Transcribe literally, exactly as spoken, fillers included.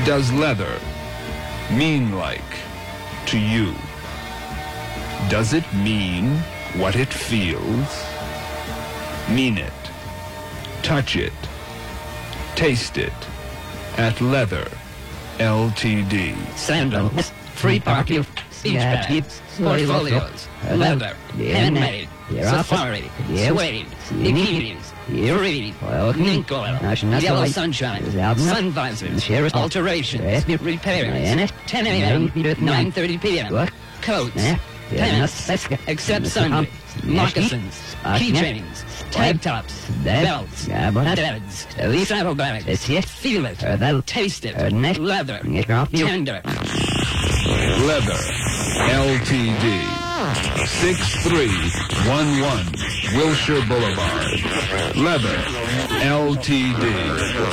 does leather mean like to you? Does it mean what it feels? Mean it. Touch it. Taste it. At Leather Limited. Sandals, free party, speech pads, portfolios, leather, handmade, safari, suede, bikinis, reed, mink oil, yellow sunshine, sun visors, alterations, repairs, ten a.m., nine thirty p.m., coats, pants, except Sunday, moccasins, keychains, tank tops, belts, beds, saddlebags, feel it, taste it, leather, tender. Leather Limited. six three one one Wilshire Boulevard. Leather Limited.